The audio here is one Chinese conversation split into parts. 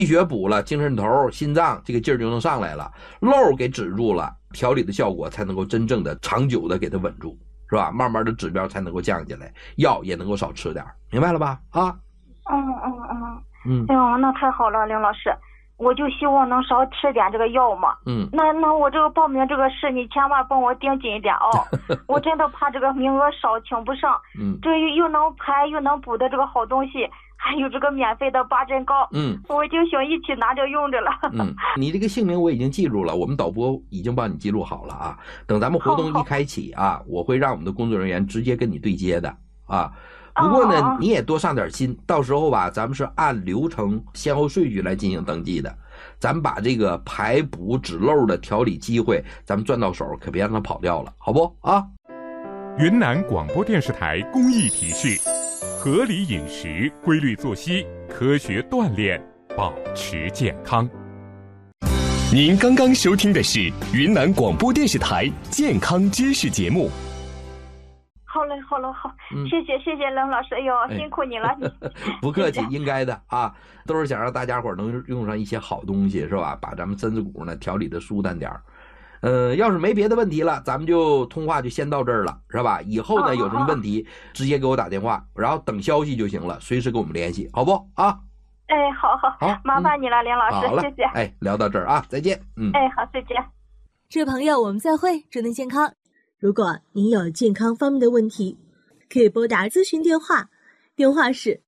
气血补了，精神头、心脏这个劲儿就能上来了，漏给止住了，调理的效果才能够真正的长久的给它稳住，是吧？慢慢的指标才能够降下来，药也能够少吃点，明白了吧？啊， 哎呦，那太好了，林老师，我就希望能少吃点这个药嘛。那我这个报名这个事，你千万帮我盯紧一点啊！我真的怕这个名额少，请不上。这又能排又能补的这个好东西，还有这个免费的八珍糕，我就想一起拿着用着了。 你这个姓名我已经记住了，我们导播已经帮你记录好了啊。等咱们活动一开启啊，我会让我们的工作人员直接跟你对接的啊。不过呢，你也多上点心，到时候吧，咱们是按流程先后顺序来进行登记的。咱们把这个排补止漏的调理机会，咱们赚到手，可别让它跑掉了，好不啊？ 云南广播电视台公益提示：合理饮食、规律作息、科学锻炼，保持健康。 您刚刚收听的是云南广播电视台健康知识节目。 好嘞，好，谢谢冷老师，哎呦，辛苦你了。 不客气，应该的啊，都是想让大家伙能用上一些好东西，是吧？把咱们身子骨呢调理的舒坦点。要是没别的问题了，咱们就通话就先到这儿了，是吧？以后呢有什么问题，直接给我打电话，然后等消息就行了，随时跟我们联系，好不啊？ 哎，好，麻烦你了，林老师，谢谢。 哎，聊到这儿啊，再见。 哎，好，再见。 这位朋友，我们再会，祝您健康。如果您有健康方面的问题，可以拨打咨询电话，电话是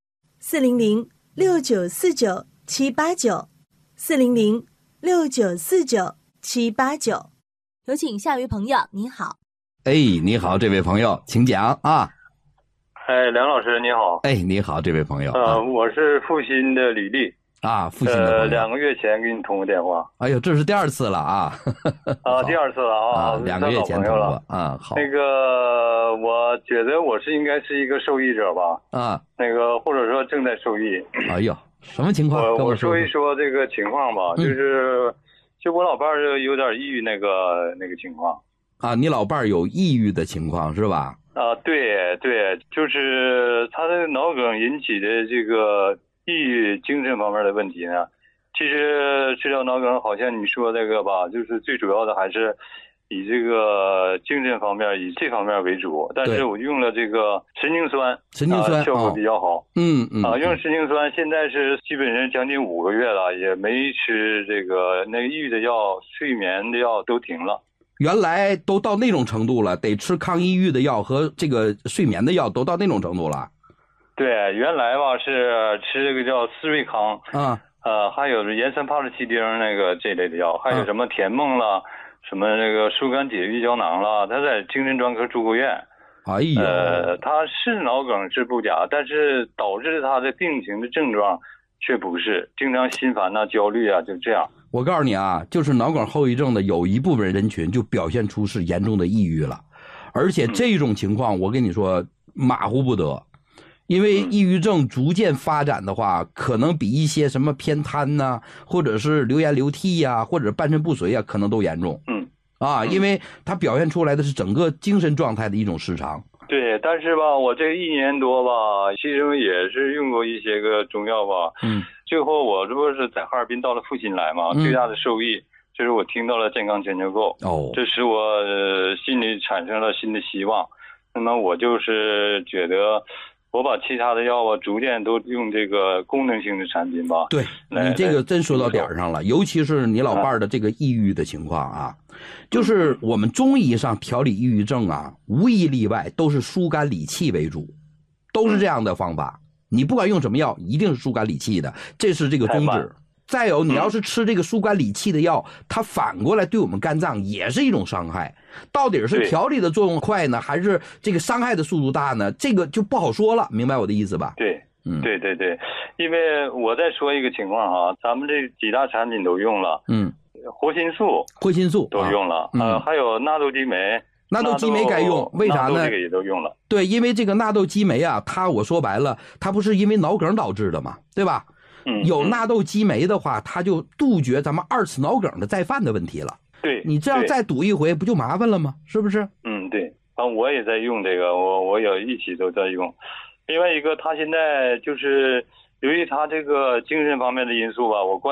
400-6949-789，400-6949-789。有请下一位朋友，您好。 哎，你好，这位朋友，请讲啊。 哎，梁老师你好。 哎，你好，这位朋友。 我是阜新的李丽。 啊，阜新的 2个月前给你通过电话。 哎呦，这是第2次了啊！ 第2次了啊 ！2个月前通过啊，好。 那个，我觉得我应该是一个受益者吧？啊，那个或者说正在受益。 哎呦，什么情况？ 我说一说这个情况吧，就我老伴儿有点抑郁那个情况。 啊，你老伴儿有抑郁的情况是吧？ 啊，对，就是他的脑梗引起的这个抑郁精神方面的问题呢。其实治疗脑梗好像你说这个吧，就是最主要的还是以这个精神方面以这方面为主，但是我用了这个神经酸，效果比较好。用神经酸，现在是基本上将近5个月了，也没吃这个那个抑郁的药、睡眠的药都停了。 原来都到那种程度了，得吃抗抑郁的药和这个睡眠的药都到那种程度了。 对，原来吧是吃这个叫思瑞康还有盐酸帕罗西丁那个这类的药，还有什么甜梦了，什么那个疏肝解郁胶囊了，他在精神专科住过院。 哎呦， 他是脑梗是不假，但是导致他的病情的症状却不是，经常心烦焦虑就这样。 我告诉你啊，就是脑梗后遗症的有一部分人群就表现出是严重的抑郁了，而且这种情况我跟你说马虎不得，因为抑郁症逐渐发展的话，可能比一些什么偏瘫呐，或者是流言流涕呀，或者半身不遂可能都严重。因为它表现出来的是整个精神状态的一种失常。 对，但是吧，我这1年多吧，其中也是用过一些个中药吧。最后我这不是在哈尔滨到了阜新来嘛，最大的受益就是我听到了健康全球购，这使我心里产生了新的希望。那么我就是觉得我把其他的药逐渐都用这个功能性的产品吧。 对，你这个真说到点上了，尤其是你老伴的这个抑郁的情况就是我们中医上调理抑郁症无一例外都是疏肝理气为主，都是这样的方法。你不管用什么药，一定是疏肝理气的，这是这个宗旨。再有，你要是吃这个疏肝理气的药，它反过来对我们肝脏也是一种伤害。到底是调理的作用快呢，还是这个伤害的速度大呢？这个就不好说了，明白我的意思吧？ 对，对，因为我再说一个情况咱们这几大产品都用了，活心素都用了，还有纳豆激酶。 纳豆激酶该用，为啥呢？ 这个也都用了。 对，因为这个纳豆激酶我说白了，它不是因为脑梗导致的嘛，对吧？有纳豆激酶的话，它就杜绝咱们2次脑梗的再犯的问题了。 对， 你这样再赌一回，不就麻烦了吗？是不是？ 对。我也在用这个，我也一起都在用。另外一个，他现在就是由于他这个精神方面的因素吧，我